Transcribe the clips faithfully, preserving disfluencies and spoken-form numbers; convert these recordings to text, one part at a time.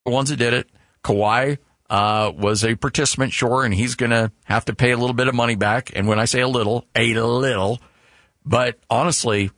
the ones that did it. Kawhi uh, was a participant, sure, and he's going to have to pay a little bit of money back. And when I say a little, a little. But honestly,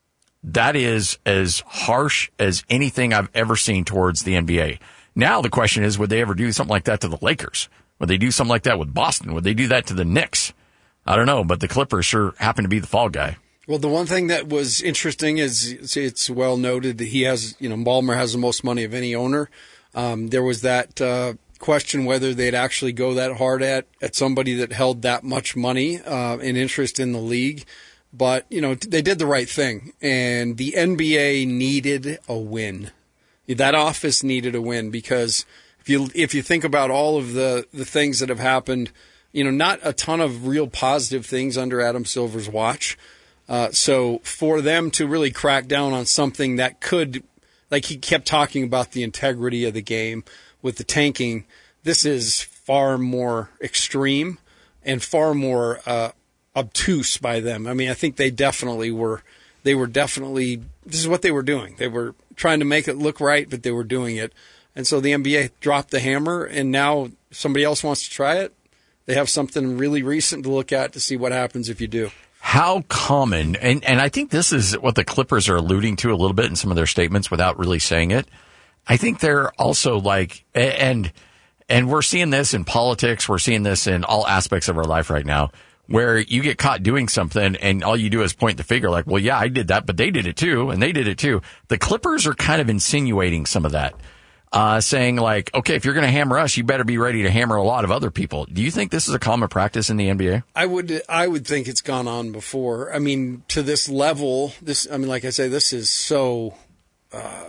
that is as harsh as anything I've ever seen towards the N B A. Now the question is, would they ever do something like that to the Lakers? Would they do something like that with Boston? Would they do that to the Knicks? I don't know, but the Clippers sure happen to be the fall guy. Well, the one thing that was interesting is it's well noted that he has, you know, Ballmer has the most money of any owner. Um, there was that uh, question whether they'd actually go that hard at, at somebody that held that much money uh, and interest in the league. But, you know, they did the right thing, and the N B A needed a win. That office needed a win because if you if you think about all of the, the things that have happened, you know, not a ton of real positive things under Adam Silver's watch. Uh, so for them to really crack down on something that could, like he kept talking about the integrity of the game with the tanking, this is far more extreme and far more uh, obtuse by them. I mean, I think they definitely were, they were definitely, this is what they were doing. They were trying to make it look right, but they were doing it. And so the N B A dropped the hammer, and now somebody else wants to try it. They have something really recent to look at to see what happens if you do. How common, and, and I think this is what the Clippers are alluding to a little bit in some of their statements without really saying it. I think they're also like, and and we're seeing this in politics, we're seeing this in all aspects of our life right now, where you get caught doing something and all you do is point the finger like, well, yeah, I did that, but they did it too, and they did it too. The Clippers are kind of insinuating some of that. Uh, saying like, okay, if you're going to hammer us, you better be ready to hammer a lot of other people. Do you think this is a common practice in the N B A? I would, I would think it's gone on before. I mean, to this level, this, I mean, like I say, this is so, uh,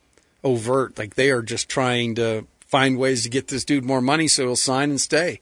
overt. Like they are just trying to find ways to get this dude more money so he'll sign and stay.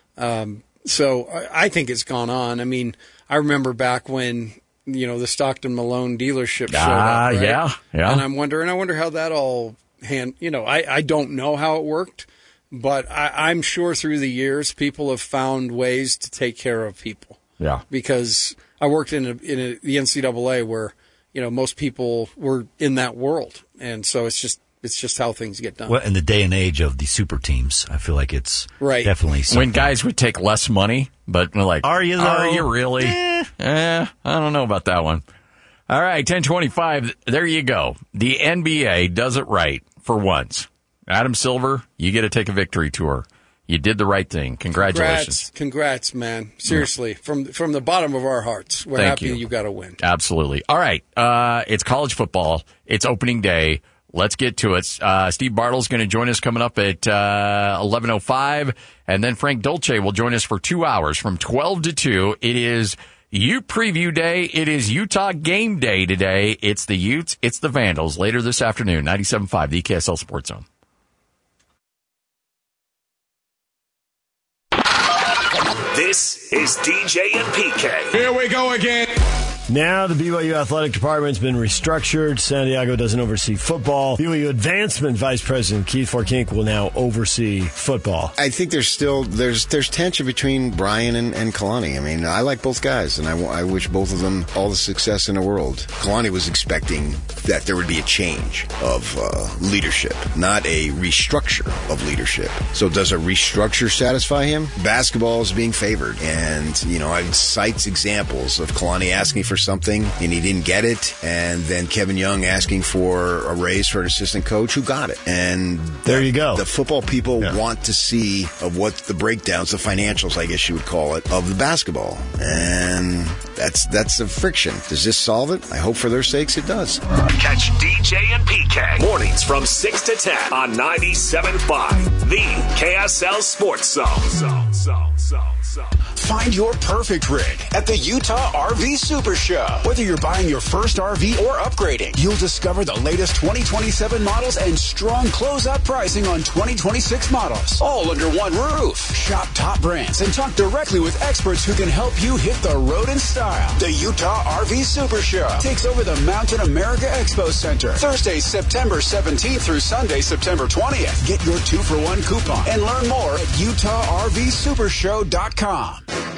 Um, so I, I think it's gone on. I mean, I remember back when, you know, the Stockton Malone dealership showed ah, up, right? yeah, yeah. And I'm wondering, I wonder how that all, hand, you know, I, I don't know how it worked, but I, I'm sure through the years people have found ways to take care of people. Yeah. Because I worked in a, in a, the N C double A where, you know, most people were in that world, and so it's just it's just how things get done. Well, in the day and age of the super teams, I feel like it's right. definitely something. When guys would take less money, but like, are you though? Are you really? Eh, eh, I don't know about that one. All right, ten twenty-five. There you go. The N B A does it right. For once. Adam Silver, you get to take a victory tour. You did the right thing. Congratulations. Congrats, Congrats man. Seriously, yeah. from from the bottom of our hearts, we're Thank happy you. you got to win. Absolutely. All right. Uh, it's college football. It's opening day. Let's get to it. Uh, Steve Bartle's going to join us coming up at uh, eleven oh five, and then Frank Dolce will join us for two hours from twelve to two. It is U Preview Day. It is Utah Game Day today. It's the Utes. It's the Vandals. Later this afternoon, ninety-seven point five, the E K S L Sports Zone. This is D J and P K. Here we go again. Now the B Y U athletic department's been restructured. Santiago doesn't oversee football. B Y U advancement vice president Keith Forkink will now oversee football. I think there's still there's there's tension between Brian and, and Kalani. I mean, I like both guys, and I, I wish both of them all the success in the world. Kalani was expecting that there would be a change of uh, leadership, not a restructure of leadership. So does a restructure satisfy him? Basketball is being favored, and you know, I cites examples of Kalani asking for something and he didn't get it, and then Kevin Young asking for a raise for an assistant coach who got it. And there you go. The football people yeah. want to see of what the breakdowns, the financials, I guess you would call it, of the basketball, and that's that's the friction. Does this solve it? I hope for their sakes it does. Catch D J and P K mornings from six to ten on ninety-seven point five, the K S L Sports Zone. So, so, so, so. Find your perfect rig at the Utah R V Super Show. Whether you're buying your first R V or upgrading, you'll discover the latest twenty twenty-seven models and strong closeout pricing on twenty twenty-six models, all under one roof. Shop top brands and talk directly with experts who can help you hit the road in style. The Utah R V Super Show takes over the Mountain America Expo Center Thursday, September seventeenth through Sunday, September twentieth. Get your two for one coupon and learn more at utah r v super show dot com.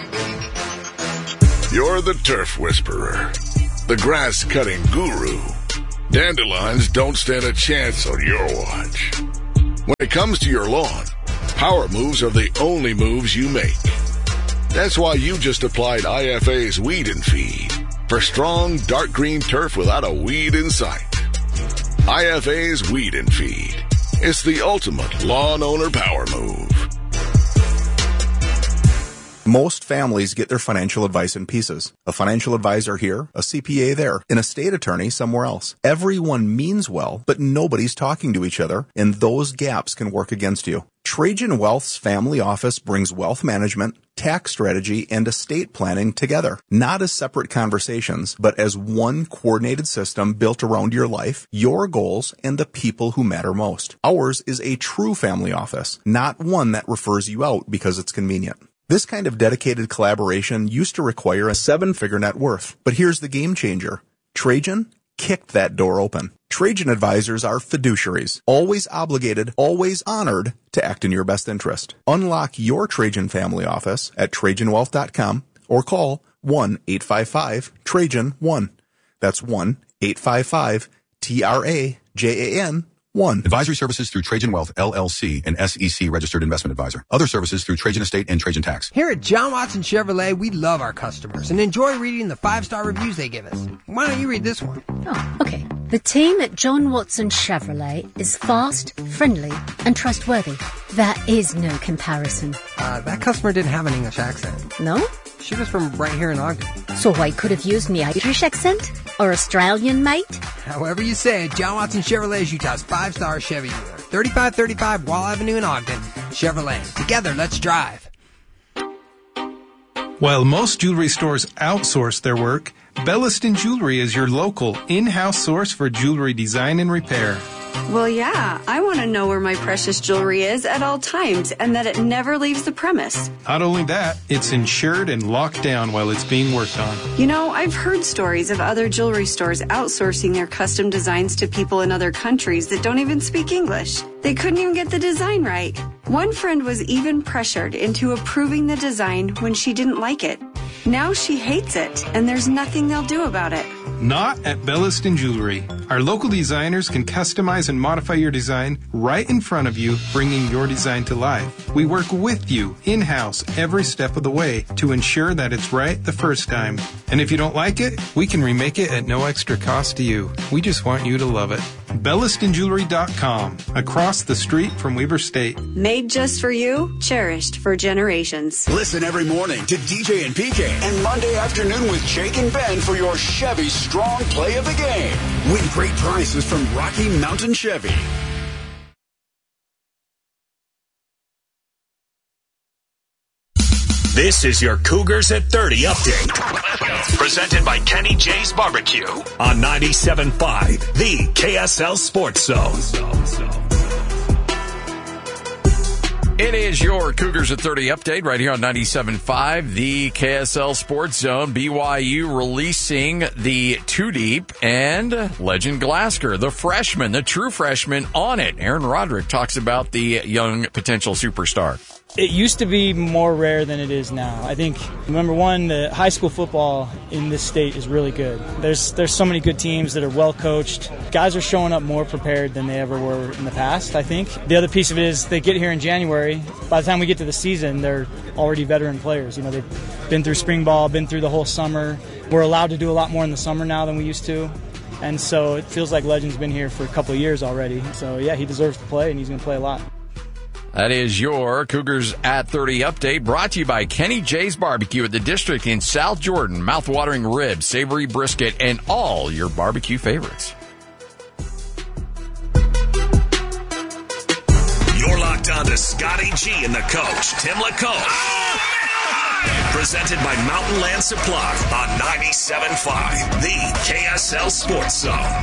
You're the turf whisperer, the grass-cutting guru. Dandelions don't stand a chance on your watch. When it comes to your lawn, power moves are the only moves you make. That's why you just applied I F A's Weed and Feed for strong, dark green turf without a weed in sight. I F A's Weed and Feed. It's the ultimate lawn owner power move. Most families get their financial advice in pieces. A financial advisor here, a C P A there, an estate attorney somewhere else. Everyone means well, but nobody's talking to each other, and those gaps can work against you. Trajan Wealth's family office brings wealth management, tax strategy, and estate planning together, not as separate conversations, but as one coordinated system built around your life, your goals, and the people who matter most. Ours is a true family office, not one that refers you out because it's convenient. This kind of dedicated collaboration used to require a seven-figure net worth, but here's the game changer. Trajan kicked that door open. Trajan advisors are fiduciaries, always obligated, always honored to act in your best interest. Unlock your Trajan family office at Trajan Wealth dot com or call one eight five five Trajan one. That's one eight five five T R A J A N one. Advisory services through Trajan Wealth, L L C, an S E C registered investment advisor. Other services through Trajan Estate and Trajan Tax. Here at John Watson Chevrolet, we love our customers and enjoy reading the five-star reviews they give us. Why don't you read this one? Oh, okay. The team at John Watson Chevrolet is fast, friendly, and trustworthy. There is no comparison. Uh, that customer didn't have an English accent. No? She was from right here in Ogden. So I could have used me Irish accent? Or Australian, mate? However you say it, John Watson Chevrolet is Utah's five-star Chevy dealer. thirty-five thirty-five Wall Avenue in Ogden. Chevrolet. Together, let's drive. While most jewelry stores outsource their work, Belliston Jewelry is your local, in-house source for jewelry design and repair. Well, yeah, I want to know where my precious jewelry is at all times and that it never leaves the premise. Not only that, it's insured and locked down while it's being worked on. You know, I've heard stories of other jewelry stores outsourcing their custom designs to people in other countries that don't even speak English. They couldn't even get the design right. One friend was even pressured into approving the design when she didn't like it. Now she hates it, and there's nothing they'll do about it. Not at Belliston Jewelry. Our local designers can customize and modify your design right in front of you, bringing your design to life. We work with you in-house every step of the way to ensure that it's right the first time. And if you don't like it, we can remake it at no extra cost to you. We just want you to love it. Belliston Jewelry dot com, across the street from Weber State. Made just for you, cherished for generations. Listen every morning to D J and P K and Monday afternoon with Jake and Ben for your Chevy Strong Play of the Game. Win great prizes from Rocky Mountain Chevy. This is your Cougars at thirty update. Presented by Kenny J's Barbecue on ninety-seven point five, the K S L Sports Zone. It is your Cougars at thirty update right here on ninety-seven point five, the K S L Sports Zone. B Y U releasing the Two Deep and Legend Glasgow, the freshman, the true freshman on it. Aaron Roderick talks about the young potential superstar. It used to be more rare than it is now. I think, number one, the high school football in this state is really good. There's there's so many good teams that are well coached. Guys are showing up more prepared than they ever were in the past, I think. The other piece of it is they get here in January. By the time we get to the season, they're already veteran players. You know, they've been through spring ball, been through the whole summer. We're allowed to do a lot more in the summer now than we used to. And so it feels like Legend's been here for a couple of years already. So, yeah, he deserves to play, and he's going to play a lot. That is your Cougars at thirty update, brought to you by Kenny J's Barbecue at the District in South Jordan. Mouth-watering ribs, savory brisket, and all your barbecue favorites. You're locked on to Scotty G and the coach, Tim LaCote. Presented by Mountain Land Supply on ninety-seven point five, the K S L Sports Zone.